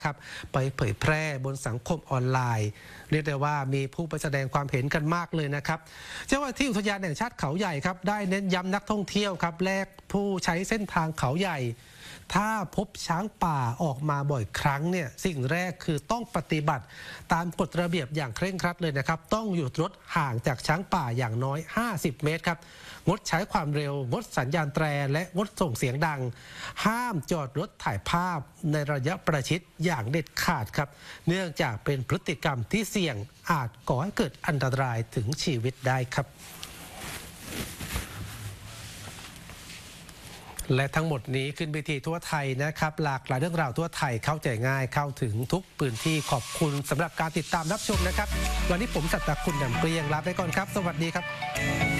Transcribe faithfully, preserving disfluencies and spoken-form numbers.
ครับไปเผยแพร่บนสังคมออนไลน์เรียกได้ว่ามีผู้ไปแสดงความเห็นกันมากเลยนะครับเจ้าหน้าที่อุทยานแห่งชาติเขาใหญ่ครับได้เน้นย้ำนักท่องเที่ยวครับแลกผู้ใช้เส้นทางเขาใหญ่ถ้าพบช้างป่าออกมาบ่อยครั้งเนี่ยสิ่งแรกคือต้องปฏิบัติตามกฎระเบียบอย่างเคร่งครัดเลยนะครับต้องหยุดรถห่างจากช้างป่าอย่างน้อยห้าสิบเมตรครับงดใช้ความเร็วงดสัญญาณแตรและงดส่งเสียงดังห้ามจอดรถถ่ายภาพในระยะประชิดอย่างเด็ดขาดครับเนื่องจากเป็นพฤติกรรมที่เสี่ยงอาจก่อให้เกิดอันตรายถึงชีวิตได้ครับและทั้งหมดนี้ขึ้นเวทีทั่วไทยนะครับหลากหลายเรื่องราวทั่วไทยเข้าใจง่ายเข้าถึงทุกพื้นที่ขอบคุณสำหรับการติดตามรับชมนะครับวันนี้ผมสัตย์คุณดำเปรียงลาไปก่อนครับสวัสดีครับ